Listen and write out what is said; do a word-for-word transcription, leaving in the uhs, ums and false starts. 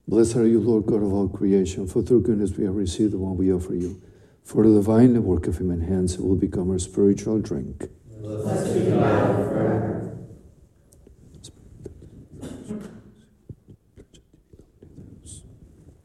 Blessed are you, Lord God of all creation, for through goodness we have received the one we offer you. For the divine work of human hands, it will become our spiritual drink. Blessed be God forever.